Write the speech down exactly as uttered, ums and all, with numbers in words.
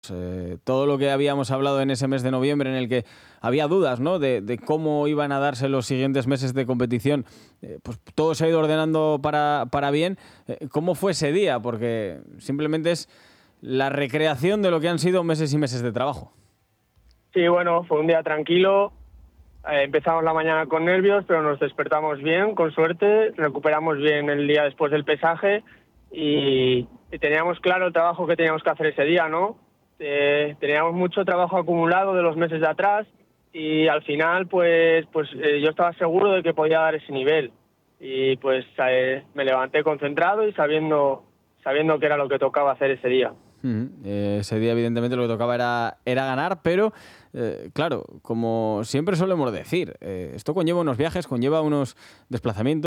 Eh, todo lo que habíamos hablado en ese mes de noviembre en el que había dudas, ¿no?, de, de cómo iban a darse los siguientes meses de competición, eh, pues todo se ha ido ordenando para, para bien. Eh, ¿Cómo fue ese día? Porque simplemente es la recreación de lo que han sido meses y meses de trabajo. Sí, bueno, fue un día tranquilo. Eh, empezamos la mañana con nervios, pero nos despertamos bien, con suerte. Recuperamos bien el día después del pesaje y, y teníamos claro el trabajo que teníamos que hacer ese día, ¿no? Eh, teníamos mucho trabajo acumulado de los meses de atrás y al final, pues, pues eh, yo estaba seguro de que podía dar ese nivel. Y pues eh, me levanté concentrado y sabiendo, sabiendo que era lo que tocaba hacer ese día. Uh-huh. Eh, ese día, evidentemente, lo que tocaba era, era ganar, pero eh, claro, como siempre solemos decir, eh, esto conlleva unos viajes, conlleva unos desplazamientos.